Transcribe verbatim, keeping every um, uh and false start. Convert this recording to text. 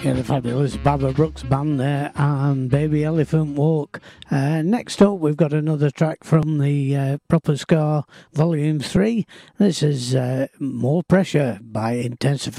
Yeah, the fabulous Baba Brooks Band there and Baby Elephant Walk. Uh, next up, we've got another track from the uh, Proper Ska Volume three. This is uh, More Pressure by Intensify.